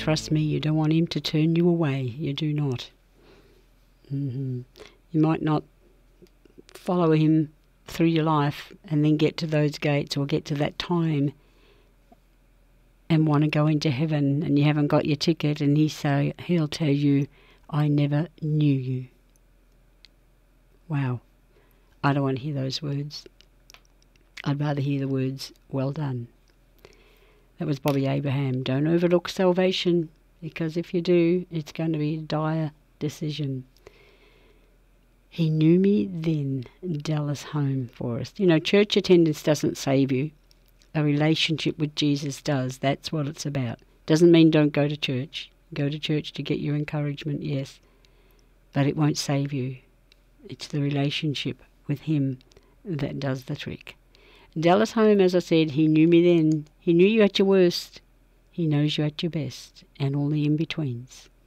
trust me, you don't want him to turn you away. You do not. You might not follow him through your life and then get to those gates or get to that time and want to go into heaven, and you haven't got your ticket, and he'll tell you, I never knew you. Wow. I don't want to hear those words. I'd rather hear the words, well done. That was Bobby Abraham. Don't overlook salvation, because if you do, it's going to be a dire decision. He knew me then, Dallas Home Forest. You know, church attendance doesn't save you. A relationship with Jesus does. That's what it's about. Doesn't mean don't go to church. Go to church to get your encouragement, yes. But it won't save you. It's the relationship with him that does the trick. Dallas Home, as I said, he knew me then. He knew you at your worst. He knows you at your best, and all the in-betweens.